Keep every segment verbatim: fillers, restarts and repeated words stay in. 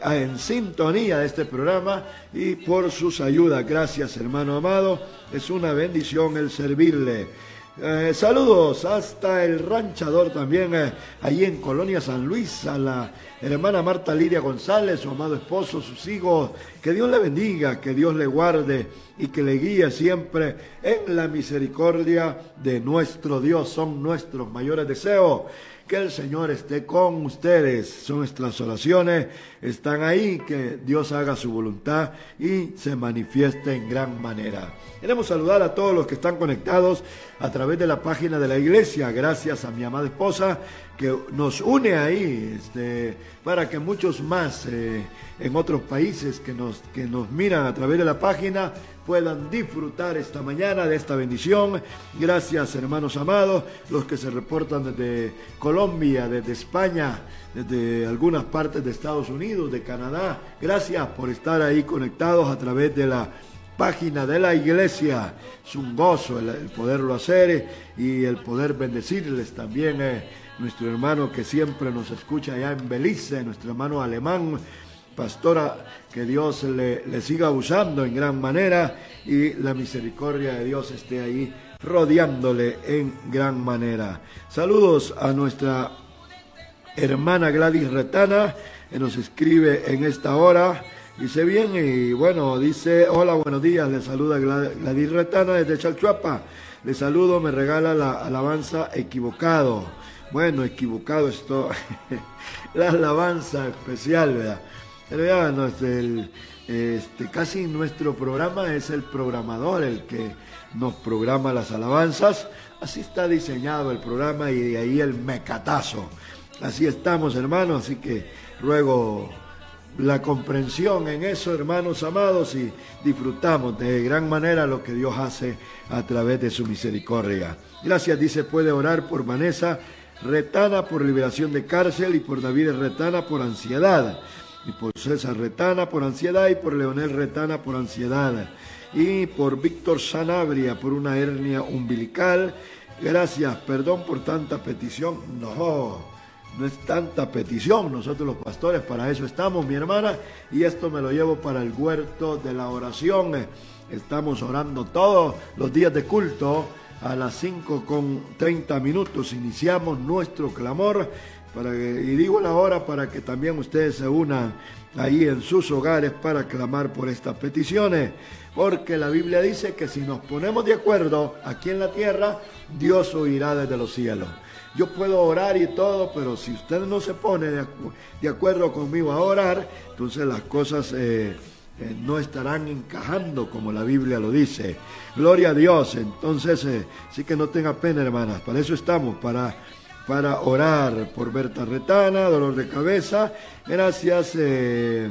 en sintonía de este programa y por sus ayudas. Gracias, hermano amado. Es una bendición el servirle. Eh, saludos hasta el ranchador también, eh, allí en Colonia San Luis, a la hermana Marta Lidia González, su amado esposo, sus hijos. Que Dios le bendiga, que Dios le guarde y que le guíe siempre en la misericordia de nuestro Dios. Son nuestros mayores deseos. Que el Señor esté con ustedes. Son nuestras oraciones, están ahí. Que Dios haga su voluntad y se manifieste en gran manera. Queremos saludar a todos los que están conectados a través de la página de la iglesia. Gracias a mi amada esposa que nos une ahí, este, para que muchos más eh, en otros países que nos, que nos miran a través de la página puedan disfrutar esta mañana de esta bendición. Gracias, hermanos amados, los que se reportan desde Colombia, desde España, desde algunas partes de Estados Unidos, de Canadá. Gracias por estar ahí conectados a través de la página de la iglesia. Es un gozo el, el poderlo hacer eh, y el poder bendecirles también. Eh, nuestro hermano que siempre nos escucha allá en Belice, nuestro hermano alemán, pastora, que Dios le, le siga usando en gran manera y la misericordia de Dios esté ahí rodeándole en gran manera. Saludos a nuestra hermana Gladys Retana, que nos escribe en esta hora. Dice bien, y bueno, dice, hola, buenos días, le saluda Gladys Retana desde Chalchuapa. Le saludo, me regala la alabanza Equivocado. Bueno, equivocado esto, la alabanza especial, ¿verdad? Pero ya, no, el, este, casi nuestro programa es el programador el que nos programa las alabanzas. Así está diseñado el programa y de ahí el mecatazo. Así estamos, hermanos, así que ruego la comprensión en eso, hermanos amados, y disfrutamos de gran manera lo que Dios hace a través de su misericordia. Gracias, dice, puede orar por Vanessa Retana por liberación de cárcel y por David Retana por ansiedad, y por César Retana por ansiedad y por Leonel Retana por ansiedad y por Víctor Sanabria por una hernia umbilical. Gracias, perdón por tanta petición. No, no es tanta petición, nosotros los pastores para eso estamos, mi hermana, y esto me lo llevo para el huerto de la oración. Estamos orando todos los días de culto. A las cinco con treinta minutos iniciamos nuestro clamor, para que, y digo la hora para que también ustedes se unan ahí en sus hogares para clamar por estas peticiones, porque la Biblia dice que si nos ponemos de acuerdo aquí en la tierra, Dios oirá desde los cielos. Yo puedo orar y todo, pero si usted no se pone de, acu de acuerdo conmigo a orar, entonces las cosas eh, eh, no estarán encajando como la Biblia lo dice. Gloria a Dios. Entonces, eh, sí que no tenga pena, hermanas. Para eso estamos, para, para orar por Berta Retana, dolor de cabeza. Gracias. Eh,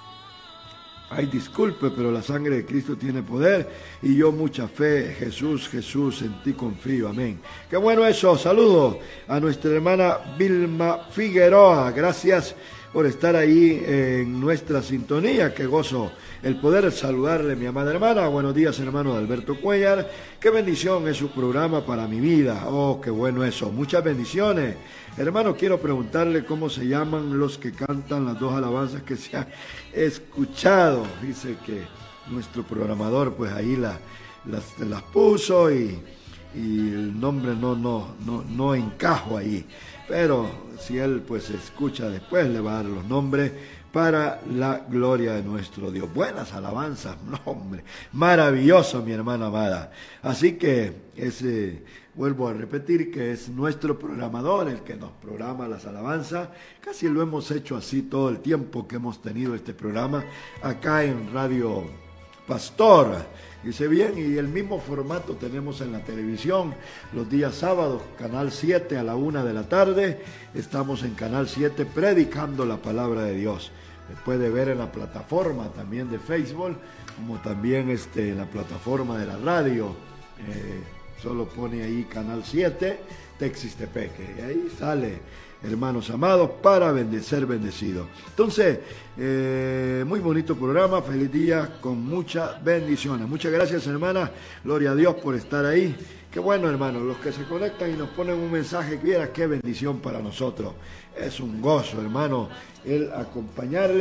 ay, disculpe, pero la sangre de Cristo tiene poder y yo mucha fe. Jesús, Jesús, en ti confío. Amén. Qué bueno eso. Saludos a nuestra hermana Vilma Figueroa. Gracias por estar ahí en nuestra sintonía. Qué gozo el poder saludarle, mi amada hermana. Buenos días, hermano Alberto Cuellar. Qué bendición es su programa para mi vida. Oh, qué bueno eso. Muchas bendiciones. Hermano, quiero preguntarle cómo se llaman los que cantan las dos alabanzas que se han escuchado. Dice que nuestro programador pues ahí la, las, las puso y, y el nombre no, no, no, no encajo ahí. Pero si él pues escucha después, le va a dar los nombres para la gloria de nuestro Dios. Buenas alabanzas, no, hombre, maravilloso, mi hermana amada. Así que ese, vuelvo a repetir que es nuestro programador el que nos programa las alabanzas. Casi lo hemos hecho así todo el tiempo que hemos tenido este programa acá en Radio Pastor. Dice bien, y el mismo formato tenemos en la televisión los días sábados, Canal siete a la una de la tarde. Estamos en Canal siete predicando la palabra de Dios. Se puede ver en la plataforma también de Facebook, como también este, en la plataforma de la radio. Eh, solo pone ahí Canal siete, Texistepeque, y ahí sale, hermanos amados, para bendecer bendecido. Entonces, eh, muy bonito programa, feliz día con muchas bendiciones. Muchas gracias, hermana, gloria a Dios por estar ahí. Qué bueno, hermanos, los que se conectan y nos ponen un mensaje, viera qué bendición para nosotros. Es un gozo, hermano, el acompañarle.